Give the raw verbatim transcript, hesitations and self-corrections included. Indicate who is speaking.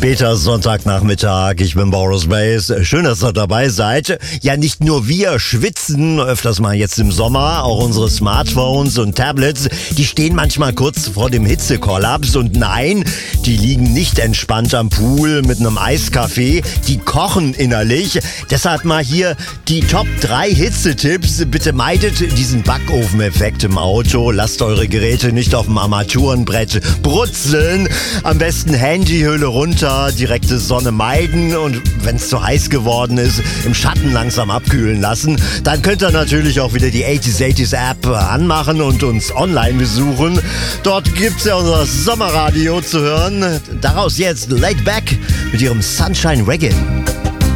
Speaker 1: Später Sonntagnachmittag, ich bin Boris Bass. Schön, dass ihr dabei seid. Ja, nicht nur wir schwitzen öfters mal jetzt im Sommer, auch unsere Smartphones und Tablets, die stehen manchmal kurz vor dem Hitzekollaps. Und nein, die liegen nicht entspannt am Pool mit einem Eiskaffee, die kochen innerlich. Deshalb mal hier die Top drei Hitzetipps. Bitte meidet diesen Backofeneffekt im Auto, lasst eure Geräte nicht auf dem Armaturenbrett brutzeln. Am besten Handyhülle runter, direkte Sonne meiden und wenn es zu heiß geworden ist, im Schatten langsam abkühlen lassen. Dann könnt ihr natürlich auch wieder die achtziger achtziger App anmachen und uns online besuchen. Dort gibt's ja unser Sommerradio zu hören. Daraus jetzt Laid Back mit ihrem Sunshine Reggae.